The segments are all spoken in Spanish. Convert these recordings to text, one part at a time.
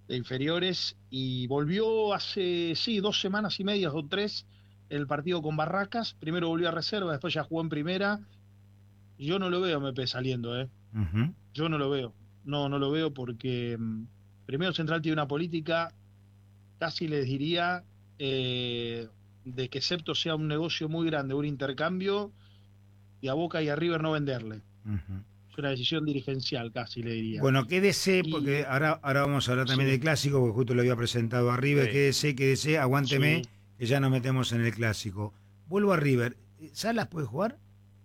de inferiores, y volvió hace, sí, 2 semanas y media o tres, el partido con Barracas. Primero volvió a reserva, después ya jugó en primera. Yo no lo veo a MP saliendo, ¿eh? Ujú. Yo no lo veo. No, no lo veo porque primero Central tiene una política, casi les diría, de que excepto sea un negocio muy grande, un intercambio, y a Boca y a River no venderle. Ujú. Es una decisión dirigencial, casi le diría. Bueno, quédese, porque Y ahora vamos a hablar también del sí, clásico, porque justo lo había presentado a River. Sí. Quédese, aguánteme, sí. que ya nos metemos en el clásico. Vuelvo a River. ¿Salas puede jugar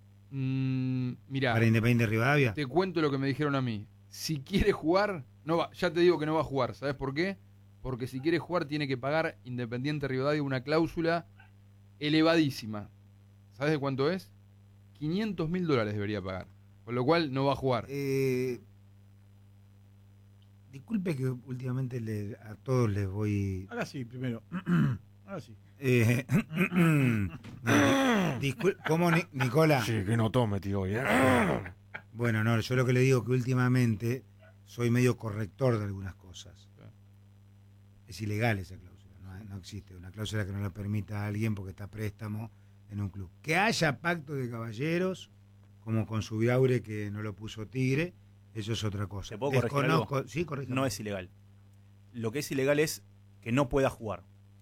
para Mirá, Independiente Rivadavia? te cuento lo que me dijeron a mí. Si quiere jugar, no va, ya te digo que no va a jugar. ¿Sabes por qué? Porque si quiere jugar tiene que pagar Independiente Rivadavia una cláusula elevadísima. ¿Sabes de cuánto es? $500.000 debería pagar. Con lo cual no va a jugar. Disculpe que últimamente a todos les voy... Ahora sí, primero. Ahora sí. ¿Cómo, Nicola? Sí, que no tome, tío. Bueno, no, yo lo que le digo es que últimamente soy medio corrector de algunas cosas. Es ilegal esa cláusula, no existe una cláusula que no lo permita a alguien porque está a préstamo en un club. Que haya pacto de caballeros, como con Subiaure que no lo puso Tigre, eso es otra cosa. ¿Te puedo corregir algo? Sí, corrígeme. No es ilegal. Lo que es ilegal es que no pueda jugar.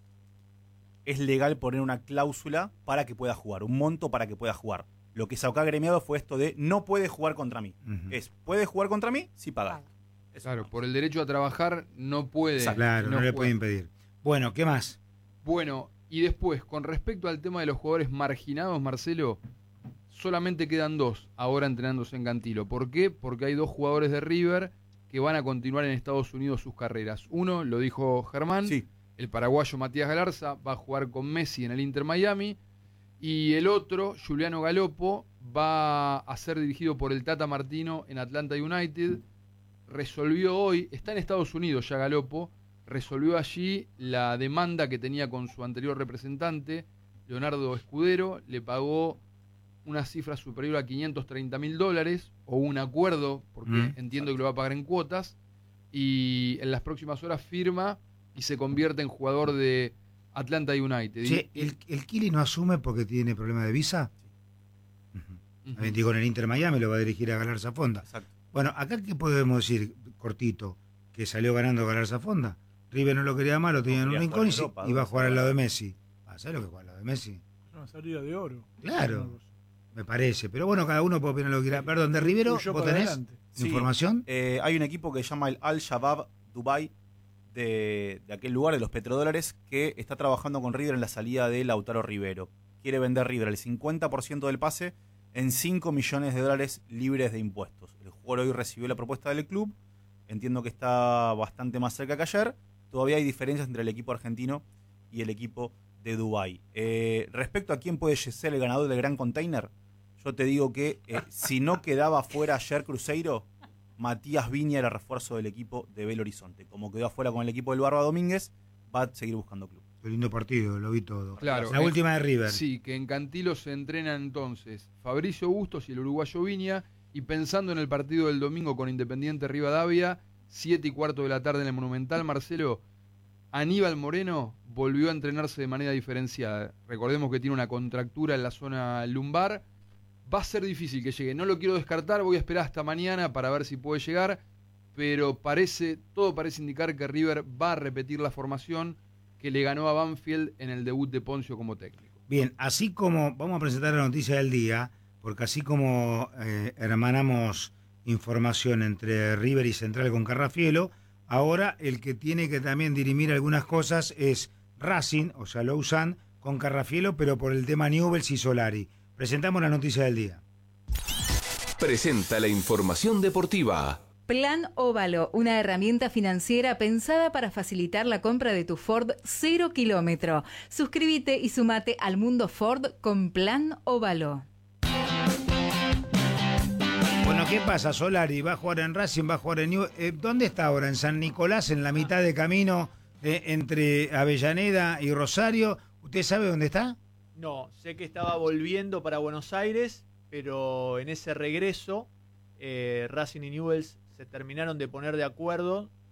Es legal poner una cláusula para que pueda jugar, un monto para que pueda jugar. Lo que sacó agremiado fue esto de no puede jugar contra mí. Ujú. ¿Puede jugar contra mí? Sí paga. Eso Claro, no. por el derecho a trabajar no puede. Claro, no le puede juega. impedir. Bueno, ¿qué más? Bueno, y después, con respecto al tema de los jugadores marginados, Marcelo, solamente quedan dos ahora entrenándose en Cantilo. ¿Por qué? Porque hay dos jugadores de River que van a continuar en Estados Unidos sus carreras. Uno, lo dijo Germán, Sí. el paraguayo Matías Galarza va a jugar con Messi en el Inter Miami. Y el otro, Juliano Galopo, va a ser dirigido por el Tata Martino en Atlanta United. Resolvió hoy, está en Estados Unidos ya Galopo, resolvió allí la demanda que tenía con su anterior representante, Leonardo Escudero, le pagó una cifra superior a $530.000 o un acuerdo, porque entiendo que lo va a pagar en cuotas, y en las próximas horas firma y se convierte en jugador de Atlanta United. Che, ¿el Kili no asume porque tiene problema de visa? Ujú. Digo, en el Inter Miami lo va a dirigir a Galarza Fonda. Exacto. Bueno, acá qué podemos decir, cortito, que salió ganando Galarza Fonda. River no lo quería más, lo tenía en un quería rincón jugar en Europa, y va a ¿dónde jugar se al va? lado de Messi. ¿Sabes lo que juega al lado de Messi? Es una salida de oro. Claro, me parece. Pero bueno, cada uno puede opinar lo que quiera. Perdón, de Rivero, Huyó ¿vos para tenés adelante. Sí, información? Hay un equipo que se llama el Al-Shabaab Dubai de aquel lugar, de los petrodólares, que está trabajando con River en la salida de Lautaro Rivero. Quiere vender River el 50% del pase en $5 millones libres de impuestos. El jugador hoy recibió la propuesta del club. Entiendo que está bastante más cerca que ayer. Todavía hay diferencias entre el equipo argentino y el equipo de Dubái. Respecto a quién puede ser el ganador del Gran Container, yo te digo que si no quedaba fuera ayer Cruzeiro, Matías Viña era refuerzo del equipo de Belo Horizonte. Como quedó afuera con el equipo del Barba Domínguez, va a seguir buscando club. Qué lindo partido, lo vi todo. Claro. La última de River. Sí, que en Cantilo se entrenan entonces Fabricio Bustos y el uruguayo Viña, y pensando en el partido del domingo con Independiente Rivadavia, 7:15 de la tarde en el Monumental, Marcelo, Aníbal Moreno volvió a entrenarse de manera diferenciada. Recordemos que tiene una contractura en la zona lumbar. Va a ser difícil que llegue. No lo quiero descartar, voy a esperar hasta mañana para ver si puede llegar, pero todo parece indicar que River va a repetir la formación que le ganó a Banfield en el debut de Poncio como técnico. Bien, así como vamos a presentar la noticia del día, porque así como hermanamos información entre River y Central con Carrafielo, ahora el que tiene que también dirimir algunas cosas es Racing, o sea, Lausanne, con Carrafielo, pero por el tema Newell's y Solari. Presentamos la noticia del día. Presenta la información deportiva. Plan Óvalo, una herramienta financiera pensada para facilitar la compra de tu Ford 0 kilómetro. Suscríbete y sumate al mundo Ford con Plan Óvalo. Bueno, ¿qué pasa? Solari va a jugar en Racing, va a jugar en Newell's. ¿Dónde está ahora? ¿En San Nicolás, en la mitad de camino entre Avellaneda y Rosario? ¿Usted sabe dónde está? No, sé que estaba volviendo para Buenos Aires, pero en ese regreso Racing y Newell's se terminaron de poner de acuerdo